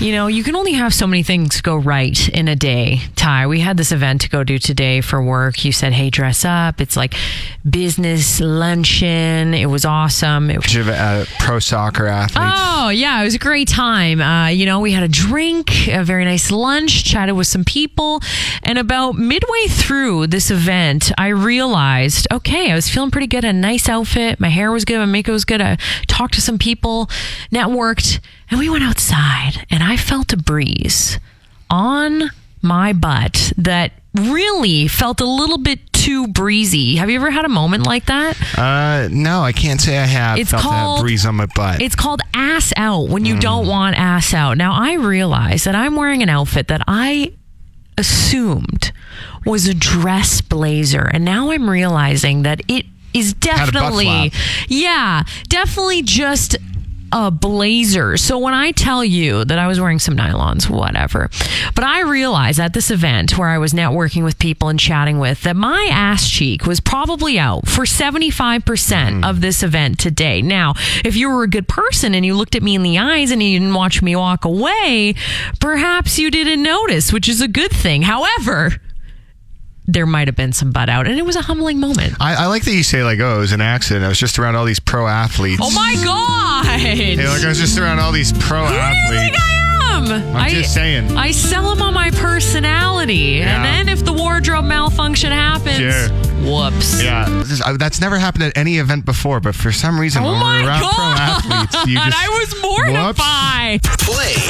You can only have so many things go right in a day, Ty. We had this event to go do today for work. You said, hey, dress up. It's like business luncheon. It was awesome. Pro soccer athletes. Oh, yeah. It was a great time. We had a drink, a very nice lunch, chatted with some people. And about midway through this event, I realized, okay, I was feeling pretty good. A nice outfit. My hair was good. My makeup was good. I talked to some people, networked, and we went outside. And I felt a breeze on my butt that really felt a little bit too breezy. Have you ever had a moment like that? No, I can't say I have. It's felt called that breeze on my butt. It's called ass out when you don't want ass out. Now, I realize that I'm wearing an outfit that I assumed was a dress blazer. And now I'm realizing that it is definitely just a blazer. So when I tell you that I was wearing some nylons, whatever, but I realized at this event where I was networking with people and chatting with that my ass cheek was probably out for 75% of this event today. Now, if you were a good person and you looked at me in the eyes and you didn't watch me walk away, perhaps you didn't notice, which is a good thing. However, there might have been some butt out, and it was a humbling moment. I like that you say, it was an accident. I was just around all these pro athletes. Oh my God! Hey, I was just around all these pro athletes. Who do you think I am? I'm just saying. I sell them on my personality, and then if the wardrobe malfunction happens, whoops. Yeah, that's never happened at any event before, but for some reason, when we're around pro athletes, you just... I was mortified. Play